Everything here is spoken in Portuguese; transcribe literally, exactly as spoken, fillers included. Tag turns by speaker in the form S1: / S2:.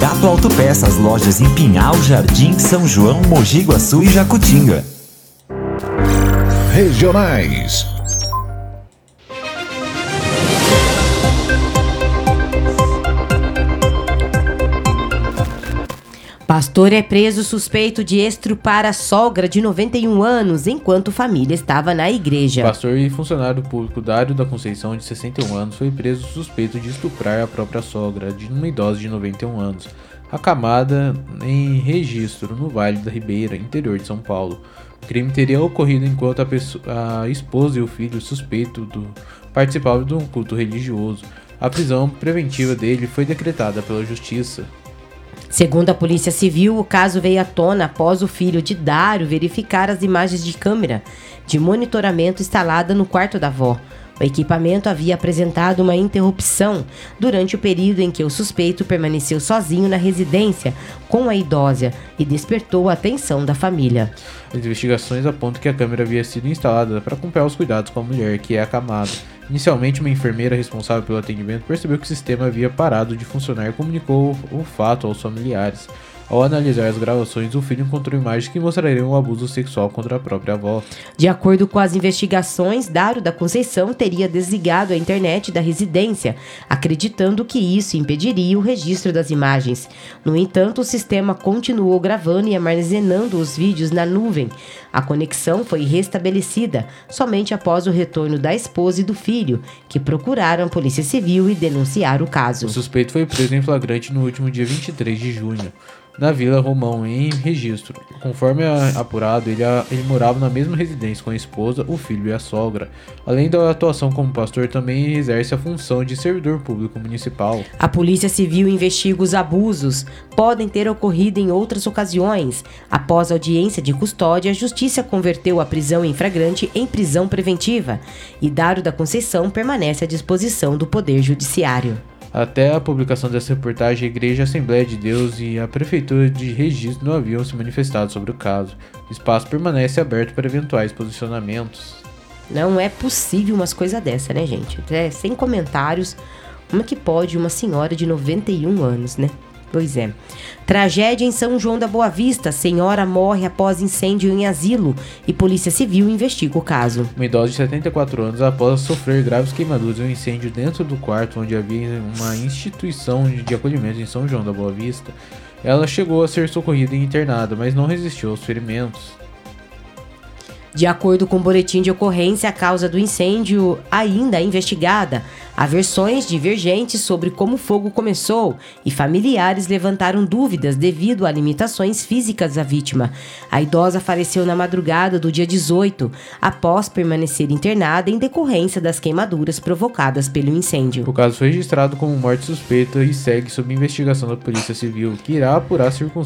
S1: Gato Autopeças, lojas em Pinhal, Jardim, São João, Mogi Guaçu e Jacutinga.
S2: Regionais.
S3: Pastor é preso suspeito de estrupar a sogra de noventa e um anos enquanto família estava na igreja.
S4: Pastor e funcionário público Dário da Conceição, de sessenta e um anos, foi preso suspeito de estuprar a própria sogra, de uma idosa de noventa e um anos, acamada em Registro, no Vale da Ribeira, interior de São Paulo. O crime teria ocorrido enquanto a, pessoa, a esposa e o filho suspeito do, participavam de um culto religioso. A prisão preventiva dele foi decretada pela Justiça.
S3: Segundo a Polícia Civil, o caso veio à tona após o filho de Dário verificar as imagens de câmera de monitoramento instalada no quarto da avó. O equipamento havia apresentado uma interrupção durante o período em que o suspeito permaneceu sozinho na residência com a idosa e despertou a atenção da família.
S4: As investigações apontam que a câmera havia sido instalada para acompanhar os cuidados com a mulher, que é acamada. Inicialmente, uma enfermeira responsável pelo atendimento percebeu que o sistema havia parado de funcionar e comunicou o fato aos familiares. Ao analisar as gravações, o filho encontrou imagens que mostrariam um abuso sexual contra a própria avó.
S3: De acordo com as investigações, Dário da Conceição teria desligado a internet da residência, acreditando que isso impediria o registro das imagens. No entanto, o sistema continuou gravando e armazenando os vídeos na nuvem. A conexão foi restabelecida somente após o retorno da esposa e do filho, que procuraram a Polícia Civil e denunciaram o caso.
S4: O suspeito foi preso em flagrante no último dia vinte e três de junho. Na Vila Romão, em Registro. Conforme apurado, ele, ele morava na mesma residência com a esposa, o filho e a sogra. Além da atuação como pastor, também exerce a função de servidor público municipal.
S3: A Polícia Civil investiga os abusos. Podem ter ocorrido em outras ocasiões. Após a audiência de custódia, a Justiça converteu a prisão em flagrante em prisão preventiva. E Dário da Conceição permanece à disposição do Poder Judiciário.
S4: Até a publicação dessa reportagem, a Igreja Assembleia de Deus e a Prefeitura de Registro não haviam se manifestado sobre o caso. O espaço permanece aberto para eventuais posicionamentos.
S3: Não é possível umas coisas dessa, né, gente? É, sem comentários, como que pode uma senhora de noventa e um anos, né? Pois é. Tragédia em São João da Boa Vista. Senhora morre após incêndio em asilo e Polícia Civil investiga o caso.
S4: Uma idosa de setenta e quatro anos, após sofrer graves queimaduras em um incêndio dentro do quarto onde havia uma instituição de acolhimento em São João da Boa Vista, ela chegou a ser socorrida e internada, mas não resistiu aos ferimentos.
S3: De acordo com o boletim de ocorrência, a causa do incêndio ainda é investigada. Há versões divergentes sobre como o fogo começou e familiares levantaram dúvidas devido a limitações físicas da vítima. A idosa faleceu na madrugada do dia dezoito, após permanecer internada em decorrência das queimaduras provocadas pelo incêndio.
S4: O caso foi registrado como morte suspeita e segue sob investigação da Polícia Civil, que irá apurar circunstâncias